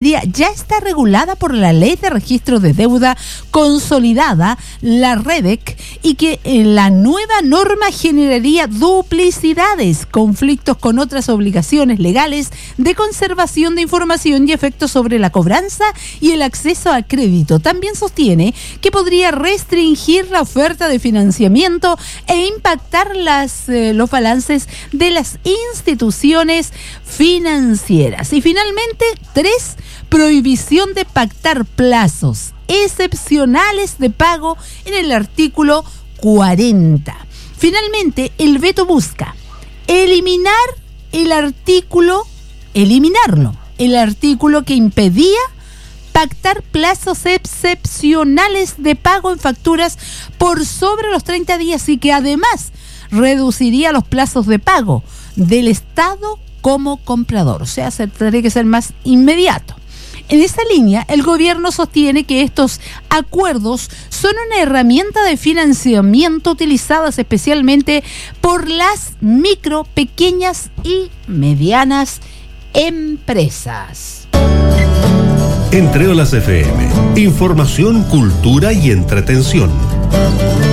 día ya está regulada por la Ley de Registro de Deuda Consolidada, la REDEC, y que la nueva norma generaría duplicidades, conflictos con otras obligaciones legales de conservación de información y efectos sobre la cobranza y el acceso a crédito. También sostiene que podría restringir la oferta de financiamiento e impactar los balances de las instituciones financieras. Y finalmente, 3, prohibición de pactar plazos excepcionales de pago en el artículo 40. Finalmente, el veto busca eliminarlo, el artículo que impedía pactar plazos excepcionales de pago en facturas por sobre los 30 días y que además reduciría los plazos de pago del Estado como comprador, o sea, tendría que ser más inmediato. En esa línea, el gobierno sostiene que estos acuerdos son una herramienta de financiamiento utilizadas especialmente por las micro, pequeñas y medianas empresas. Entre Olas FM, información, cultura y entretención.